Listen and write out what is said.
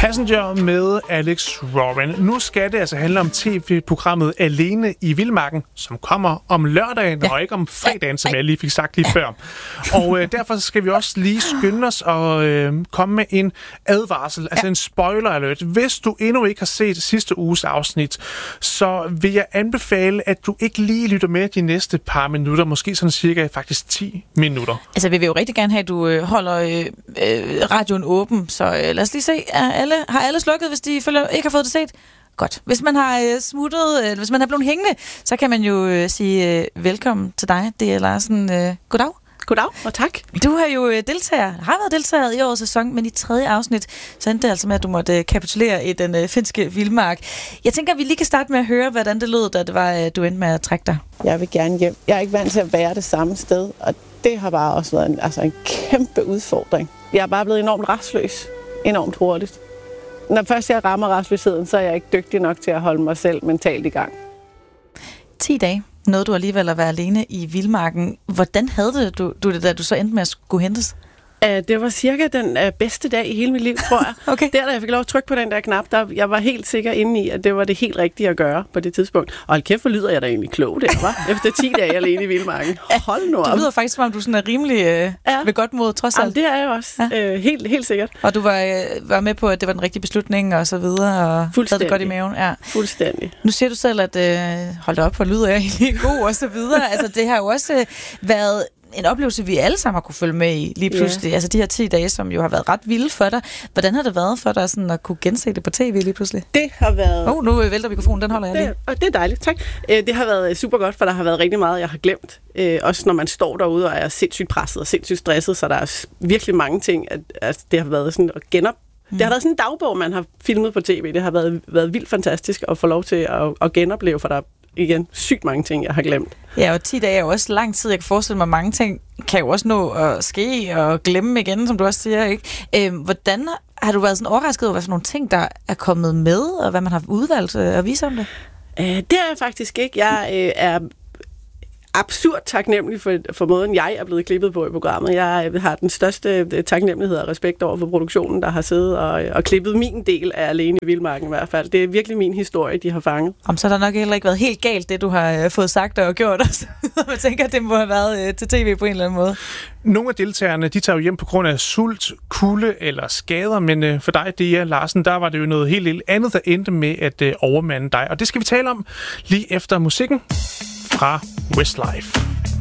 Passenger med Alex Warren. Nu skal det altså handle om tv-programmet Alene i Vildmarken, som kommer om lørdagen og ikke om fredagen, som jeg lige fik sagt lige før. Og derfor skal vi også lige skynde os og komme med en advarsel, altså en spoiler alert. Hvis du endnu ikke har set sidste uges afsnit, så vil jeg anbefale, at du ikke lige lytter med de næste par minutter, måske sådan cirka faktisk 10 minutter. Altså, vi vil jo rigtig gerne have, at du holder radioen åben, så lad os lige se. Har alle slukket, hvis de ikke har fået det set? Godt. Hvis man har smuttet, hvis man er blevet hængende, så kan man jo sige velkommen til dig, D.A. Larsen. Goddag. Goddag, og tak. Du har jo har været deltager i årets sæson, men i 3. afsnit, så endte det altså med, at du måtte kapitulere i den finske vildmark. Jeg tænker, at vi lige kan starte med at høre, hvordan det lød, da det var, du endte med at trække dig. Jeg vil gerne hjem. Jeg er ikke vant til at være det samme sted, og det har bare også været en kæmpe udfordring. Jeg er bare blevet enormt rastløs, enormt hurtigt. Når først jeg rammer rastløsheden, så er jeg ikke dygtig nok til at holde mig selv mentalt i gang. 10 dage. Noget du alligevel at være alene i vildmarken. Hvordan havde du det, da du så endte med at skulle hentes? Det var cirka den bedste dag i hele mit liv, tror jeg. Okay. Da jeg fik lov at trykke på den der knap, jeg var helt sikker inde i, at det var det helt rigtige at gøre på det tidspunkt. Og hold kæft, hvor lyder jeg da egentlig klog der, hva'? Efter 10 dage alene i vildmarken. Hold nu op. Det lyder faktisk, som om du sådan er rimelig ved godt mod, trods alt. Jamen, det er jeg også. Ja. Helt sikkert. Og du var med på, at det var den rigtige beslutning og så videre, og havde det godt i maven. Ja. Fuldstændig. Nu siger du selv, at hold da op, hvor lyder jeg egentlig god og så videre. Altså, det har jo også været en oplevelse, vi alle sammen har kunne følge med i lige pludselig. Altså de her 10 dage, som jo har været ret vilde for dig. Hvordan har det været for dig sådan at kunne gense det på tv lige pludselig? Det har været... Nu vælter mikrofonen, den holder jeg lige. Og det er dejligt, tak. Det har været super godt, for der har været rigtig meget, jeg har glemt. Også når man står derude og er sindssygt presset og sindssygt stresset, så der er virkelig mange ting, at det har været sådan at det har været sådan en dagbog, man har filmet på tv. Det har været vildt fantastisk at få lov til at genopleve, for der igen sygt mange ting, jeg har glemt. Ja, og 10 dage er jo også lang tid. Jeg kan forestille mig, mange ting kan jo også nå at ske og glemme igen, som du også siger, ikke? Hvordan har du været sådan overrasket over, hvad for nogle ting, der er kommet med, og hvad man har udvalgt at vise om det? Det er jeg faktisk ikke. Jeg er absurd taknemmelig for måden, jeg er blevet klippet på i programmet. Jeg har den største taknemmelighed og respekt over for produktionen, der har siddet og klippet min del af Alene i Vildmarken i hvert fald. Det er virkelig min historie, de har fanget. Så har der nok heller ikke været helt galt, det du har fået sagt og gjort. Jeg tænker, at det må have været til tv på en eller anden måde. Nogle af deltagerne, de tager jo hjem på grund af sult, kulde eller skader, men for dig, D.A. Larsen, der var det jo noget helt andet, der endte med at overmande dig. Og det skal vi tale om lige efter musikken fra Westlife.